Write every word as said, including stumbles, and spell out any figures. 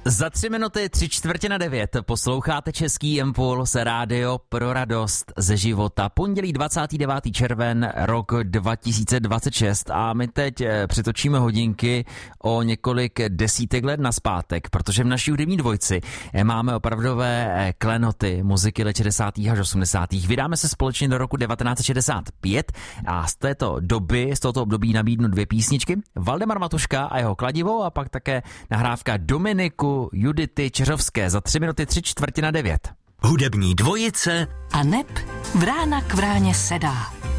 Za tři minuty, tři čtvrtě na devět, posloucháte Český Impuls, rádio pro radost ze života. Pondělí dvacátého devátého červen, rok dva tisíce dvacet šest a my teď přetočíme hodinky o několik desítek let nazpátek, protože v naší hudební dvojci máme opravdové klenoty muziky let šedesátých až osmdesátých. Vydáme se společně do roku devatenáct set šedesát pět a z této doby, z tohoto období nabídnu dvě písničky. Valdemar Matuška a jeho Kladivo a pak také nahrávka Dominiku Judity Čeřovské za tři minuty tři čtvrtě na devět. Hudební dvojice a neb vrána k vráně sedá.